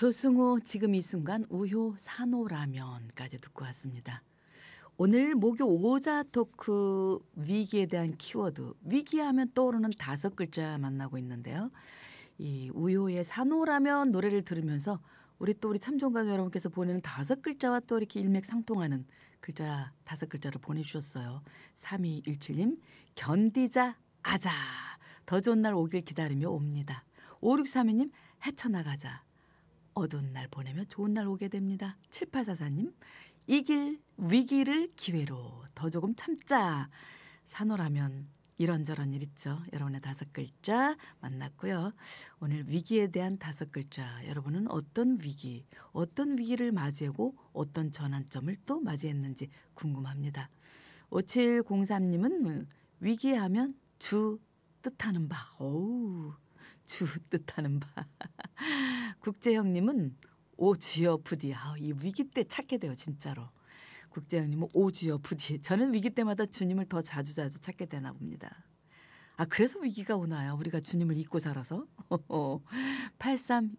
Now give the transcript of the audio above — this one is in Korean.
조승우 지금 이 순간 우효 산호라면까지 듣고 왔습니다. 오늘 목요 오자 토크 위기에 대한 키워드 위기하면 떠오르는 5글자 만나고 있는데요. 이 우효의 산호라면 노래를 들으면서 우리 참종가 여러분께서 보내는 5글자와 또 이렇게 일맥상통하는 글자 5글자를 보내주셨어요. 3217님 견디자 아자 더 좋은 날 오길 기다리며 옵니다. 5632님 헤쳐나가자 어두운 날 보내며 좋은 날 오게 됩니다. 7844님 이길 위기를 기회로 더 조금 참자. 산호라면 이런저런 일 있죠. 여러분의 5글자 만났고요. 오늘 위기에 대한 5글자 여러분은 어떤 위기를 맞이하고 어떤 전환점을 또 맞이했는지 궁금합니다. 5703님은 위기하면 주 뜻하는 바. 오우 주 뜻하는 바. 국재형님은 오주여 부디. 이 위기 때 찾게 돼요 진짜로. 국재형님은 오주여 부디. 저는 위기 때마다 주님을 더 자주 찾게 되나 봅니다. 그래서 위기가 오나요? 우리가 주님을 잊고 살아서.